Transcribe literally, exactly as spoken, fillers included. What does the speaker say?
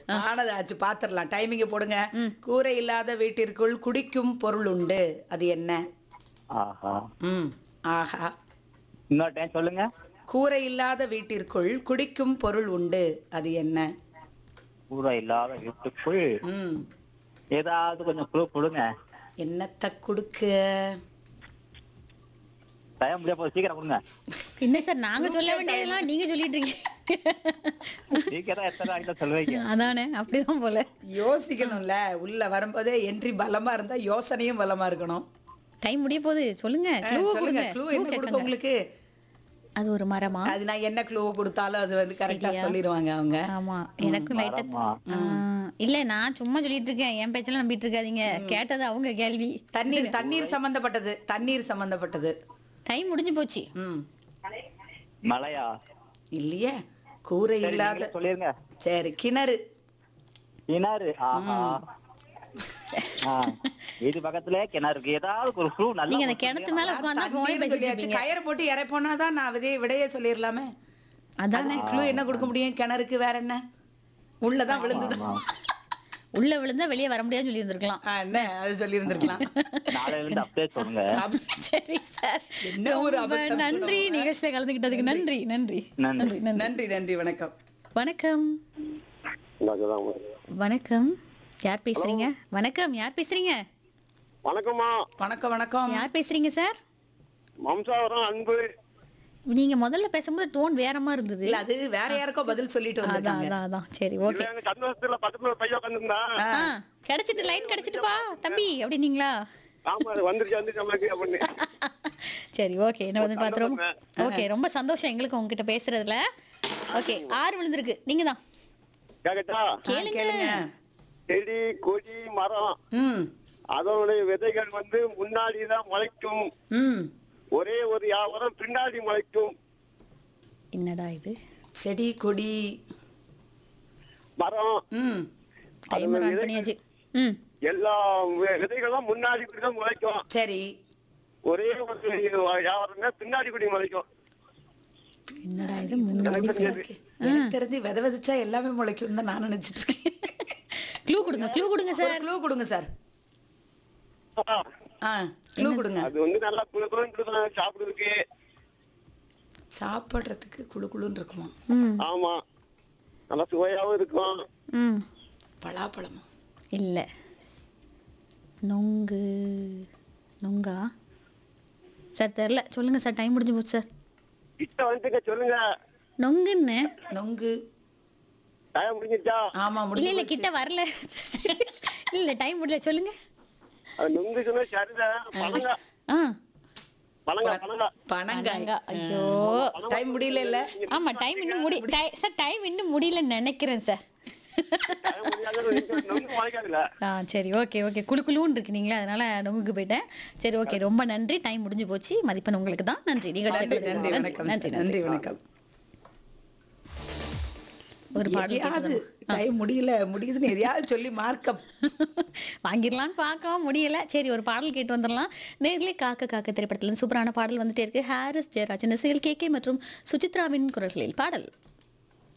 ஆனது ஆச்சு பாத்திரலாம். டைமிங்க போடுங்க. கூரை இல்லாத வீட்டிற்குள் குடிக்கும் பொருள் உண்டு. அது என்ன? ஆஹா. ம். ஆஹா. இன்னொரு டைம் சொல்லுங்க. கூரை இல்லாத வீட்டிற்குள் குடிக்கும் பொருள் உண்டு. அது என்ன? கூரை இல்லாத வீட்டுக்குள் ம். ஏதாவது கொஞ்சம் க்ளூ கொடுங்க. என்னத்த குடுக்க? டைம் முடிய போது சீக்கிரம் கொடுங்க. என்ன சார் நாங்க சொல்ல வேண்டியதெல்லாம் நீங்க சொல்லிட்டு இருக்கீங்க. சீக்கிரம் எத்தனை ஆகிட்ட சொல்லுவீங்க. அதானே அப்படிதான் போல. யோசிக்கணும்ல. உள்ள வரும்போதே என்ட்ரி பலமா இருந்தா யோசனையும் பலமா இருக்கணும். டைம் முடிய போகுது சொல்லுங்க. ஆ, க்ளூ சொல்லுங்க. கொடுங்க. க்ளூ க்ளூ என்ன கொடுக்க கேட்குங்க. உங்களுக்கு? அது ஒரு மரமா? அது நான் என்ன க்ளூ கொடுத்தாலும் அது வந்து கரெக்டா சரியா? சொல்லிடுவாங்க அவங்க. ஆமா எனக்கும் லைட்டா மரமா? இல்ல நான் சும்மா சொல்லிட்டு இருக்கேன். என் பேச்செல்லாம் நம்பிட்டு இருக்காதீங்க. கேட்டது அவங்க கேள்வி. தண்ணீர் தண்ணீர் சம்பந்தப்பட்டது. தண்ணீர் சம்பந்தப்பட்டது. டைம் முடிஞ்சு போச்சு. ம். மலையா? இல்லையே. கூரை சரி, இல்லாத நீங்களே சொல்லிருங்க. சரி கிணறு. கிணறு. ஆஹா. ஆ, வீட்டு பக்கத்துல கிணறு இருக்கு. ஏதாவது ஒரு க்ளூ நல்லா நீங்க அந்த கொடுத்தீங்க. கிணத்து மேல உட்கார்ந்தா போன் தண்ணீர் பேசிட்டு சொல்லியாச்சு. இருப்பீங்க. கயிறை போட்டு இறைப்போனாதான் நான் விதைய விடையே சொல்லிடலாமே. அதானே க்ளூ என்ன கொடுக்க முடியும்? கிணறுக்கு வேற என்ன? உள்ளதான் விழுந்துதான். ஆமா. உள்ள விழுந்தா வெளியே வர முடியாதுன்னு சொல்லி இருந்திருக்கலாம். ஆ, என்ன அது சொல்லி இருந்திருக்கலாம். நாளையில இருந்து அப்படியே சொல்லுங்க. சரி சார். என்ன ஒரு ரொம்ப அவசரம் நன்றி நம்ம. நிகழ்ச்சியில கலந்துக்கிட்டதுக்கு. நன்றி நன்றி நன்றி. நன்றி நன்றி. நன்றி நன்றி வணக்கம். வணக்கம் வணக்கம். யார் பேசுறீங்க? வணக்கம் யார் பேசுறீங்க? வணக்கம்மா. வணக்கம் வணக்கம். யார் பேசுறீங்க சார்? வம்சாவரம் அன்பு. நீங்க முதல்ல பேசும்போது டோன் வேற மாதிரி இருந்தது. இல்ல அது வேற யாருக்கோ பதில் சொல்லிட்டு அதான் வந்திருக்காங்க. அதான் அதான். சரி ஓகே. இல்ல, எனக்கு சந்தோஷத்துல பக்கத்துல ஒரு பையன் உட்காந்துருந்தா. ஆ கிடைச்சிட்டு லைன் கிடைச்சிட்டுப்பா தம்பி அப்படின்னீங்களா? ஆமா அது வந்துருச்சு வந்துருச்சு நம்மளுக்கு அப்படின்னு. சரி ஓகே. என்ன வந்து பாத்துறோம். ஓகே ரொம்ப சந்தோஷம் எங்களுக்கு உங்ககிட்ட பேசுறதுல. ஓகே ஆறு விழுந்திருக்கு. நீங்க தான் கேக்கட்டா? கேளுங்க. செடி கொடி மரம் ம். அதனுடைய விதைகள் வந்து முன்னாடிதான் முளைக்கும். ம். ஒரே ஒரு யாவரம் பின்னாடி முளைக்கும். என்னடா இது? செடி கொடி. மரம் ம். டைமர் ஆன் பண்ணியாச்சு. ம் எல்லா வி- விதைகளும் முன்னாடி தான் முளைக்கும். சரி. ஒரே ஒரு யாவரம் தான் பின்னாடி கூடி முளைக்கும். என்னடா இது முன்னாடி எனக்கு தெரிஞ்சு வித விதைச்சா எல்லாமே முளைக்கும் தான் நான் நினைச்சிட்டு இருக்கேன். க்ளூ கொடுங்க க்ளூ கொடுங்க சார். க்ளூ கொடுங்க சார். ஆ, ஆ க்ளூ கொடுங்க. அது வந்து நல்லா குழுக்குழுன்னு சாப்பிடுறதுக்கு. சாப்பிடுறதுக்கு குளு குளுன்னு இருக்குமா? ம் ஆமா நல்லா சுவையாவும் இருக்கும். ம் பலாப்பழமா? இல்ல நொங்கு. நொங்கா சார்? தெரியல சொல்லுங்க சார். டைம் முடிஞ்சு போச்சு சார். கிட்ட வந்துங்க சொல்லுங்க. நொங்குன்னு நொங்கு. டைம் முடிஞ்சிருச்சா? ஆமா இல்ல முடிஞ்சு இல்ல போச்சு. கிட்ட வரல. இல்ல டைம் முடியல சொல்லுங்க. அது நுங்கு சொன்னா சரிதான். பழங்க ஆ பழங்க பழங்க பனங்காய். பனங்கா. ஐயோ டைம் முடியல இல்ல? ஆமா டைம் இன்னும் முடி டை- சார் டைம் இன்னும் முடியலன்னு நினைக்கிறேன் சார். டைம் முடியாத நுங்கு முளைக்காதுல. ஆ சரி ஓகே ஓகே. குளு குளுன்னு இருக்கு நீங்களா அதனால நொங்குக்கு போயிட்டேன். சரி ஓகே ரொம்ப நன்றி. டைம் முடிஞ்சு போச்சு. மதிப்பெண் உங்களுக்கு தான். நன்றி நிகழ்ச்சி நன்றி நன்றி வணக்கம். நன்றி நன்றி நன்றி. வணக்கம். ஒரு பாடல் எதையாவது கேட்குது. டைம் முடியல முடியுதுன்னு எதையாவது சொல்லி மார்க்கப் வாங்கிடலான்னு பார்க்கவும் முடியல. சரி ஒரு பாடல் கேட்டு வந்துடலாம். நேர்லயே காக்க காக்க திரைப்படத்துல இருந்து சூப்பரான பாடல் வந்துட்டே இருக்கு. ஹாரிஸ் ஜெயராஜன் இசையில் கே கே மற்றும் சுசித்ராவின் குரல்களில் பாடல்.